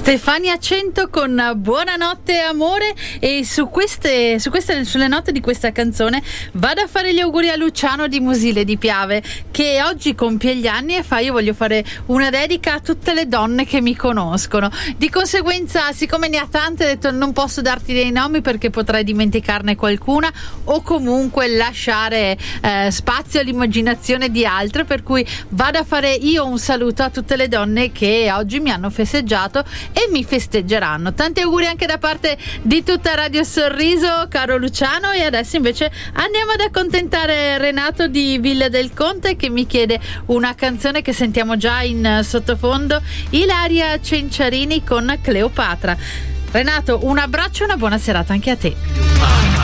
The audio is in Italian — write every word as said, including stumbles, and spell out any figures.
Stefania Cento con Buonanotte amore, e su queste, su queste sulle note di questa canzone vado a fare gli auguri a Luciano di Musile di Piave, che oggi compie gli anni e fa io voglio fare una dedica a tutte le donne che mi conoscono. Di conseguenza, siccome ne ha tante, ho detto non posso darti dei nomi perché potrei dimenticarne qualcuna o comunque lasciare eh, spazio all'immaginazione di altre, per cui vado a fare io un saluto a tutte le donne che oggi mi hanno festeggiato e mi festeggeranno. Tanti auguri anche da parte di tutta Radio Sorriso, caro Luciano. E adesso invece andiamo ad accontentare Renato di Villa del Conte, che mi chiede una canzone che sentiamo già in sottofondo, Ilaria Cenciarini con Cleopatra. Renato, un abbraccio e una buona serata anche a te.